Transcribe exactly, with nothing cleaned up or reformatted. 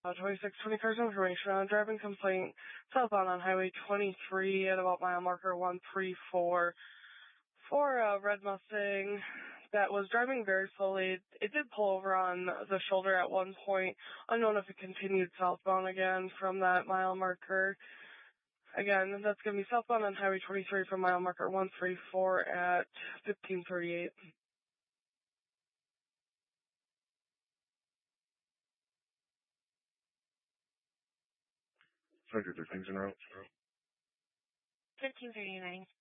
Uh, twenty-six twenty cars information on a driving complaint southbound on Highway twenty-three at about mile marker one three four for a red Mustang that was driving very slowly. It did pull over on the shoulder at one point. Unknown if it continued southbound again from that mile marker. Again, that's going to be southbound on Highway twenty-three from mile marker one three four at fifteen thirty-eight. Sorry, are there things in route? fifteen thirty-nine.